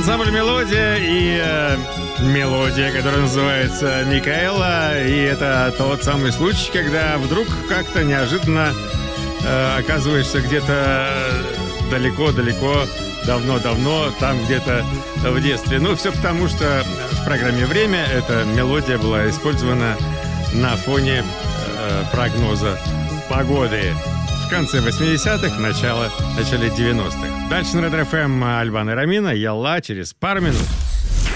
Ансамбль «Мелодия» и мелодия, которая называется «Микаэла». И это тот самый случай, когда вдруг как-то неожиданно оказываешься где-то далеко-далеко, давно-давно, там где-то в детстве. Ну, все потому, что в программе «Время» эта мелодия была использована на фоне прогноза погоды в конце 80-х, начале 90-х. Дальше на Red FM Альбан и Рамина, Ялла, через пару минут.